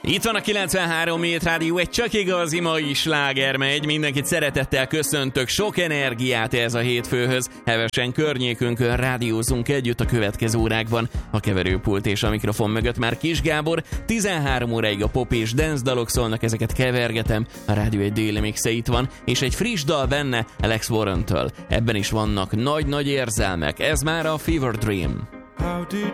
Itt van a 93 Hét Rádió, egy csak igazi mai sláger megy. Mindenkit szeretettel köszöntök, sok energiát ez a hétfőhöz. Hevesen környékünkön rádiózunk együtt a következő órákban. A keverőpult és a mikrofon mögött már Kis Gábor. 13 óráig a pop és dance dalok szólnak, ezeket kevergetem. A rádió egy déli mixe itt van, és egy friss dal benne Alex Warren-től. Ebben is vannak nagy-nagy érzelmek. Ez már a Fever Dream.